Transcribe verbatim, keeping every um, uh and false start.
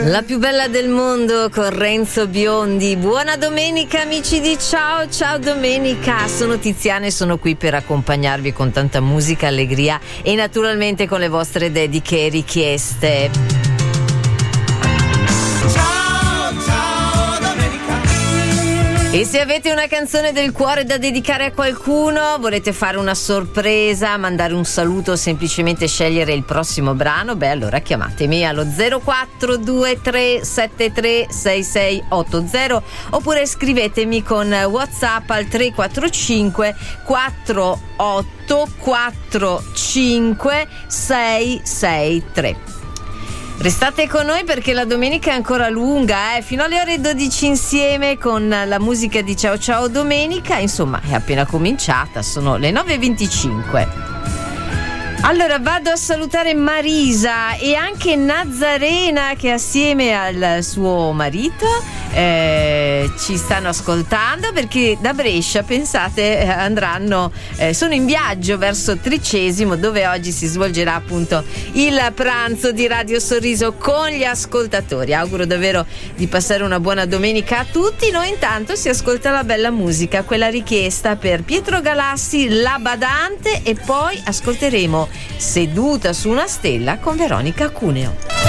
La più bella del mondo con Renzo Biondi. Buona domenica amici di Ciao Ciao Domenica. Sono Tiziana e sono qui per accompagnarvi con tanta musica, allegria e naturalmente con le vostre dediche e richieste. E se avete una canzone del cuore da dedicare a qualcuno, volete fare una sorpresa, mandare un saluto o semplicemente scegliere il prossimo brano, beh allora chiamatemi allo zero quattro due tre sette tre sei sei otto zero oppure scrivetemi con WhatsApp al tre quattro cinque quattro otto quattro cinque sei sei tre. Restate con noi perché la domenica è ancora lunga, eh? Fino alle ore dodici insieme con la musica di Ciao Ciao Domenica. Insomma, è appena cominciata, sono le nove e venticinque. Allora vado a salutare Marisa e anche Nazarena che assieme al suo marito eh, ci stanno ascoltando perché da Brescia, pensate, andranno, eh, sono in viaggio verso Tricesimo dove oggi si svolgerà appunto il pranzo di Radio Sorriso con gli ascoltatori. Auguro davvero di passare una buona domenica a tutti. Noi intanto si ascolta la bella musica, quella richiesta per Pietro Galassi, La Badante, e poi ascolteremo Seduta su una stella con Veronica Cuneo.